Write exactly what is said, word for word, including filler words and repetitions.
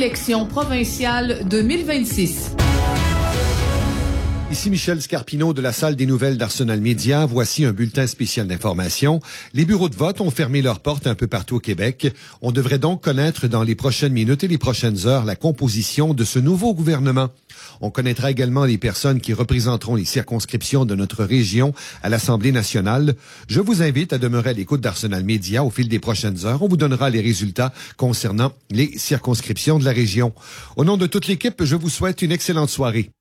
élections provinciales deux mille vingt-six. Ici Michel Scarpino de la salle des nouvelles d'Arsenal Média. Voici un bulletin spécial d'information. Les bureaux de vote ont fermé leurs portes un peu partout au Québec. On devrait donc connaître dans les prochaines minutes et les prochaines heures la composition de ce nouveau gouvernement. On connaîtra également les personnes qui représenteront les circonscriptions de notre région à l'Assemblée nationale. Je vous invite à demeurer à l'écoute d'Arsenal Média au fil des prochaines heures. On vous donnera les résultats concernant les circonscriptions de la région. Au nom de toute l'équipe, je vous souhaite une excellente soirée.